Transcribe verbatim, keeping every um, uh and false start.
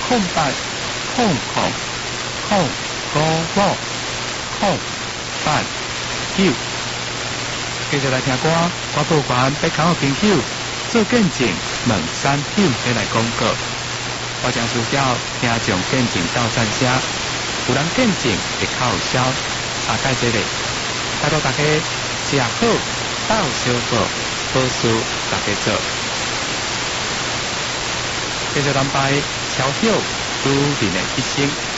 空八空空空五五空八九。继续来听歌，我报关北口朋友做见证，问三友起来广告。我将需要听众见证到赞声，有人见证会靠销，啊，介这里，拜托大家食好，斗小做，好事大家做。继续安排超少女人的一生。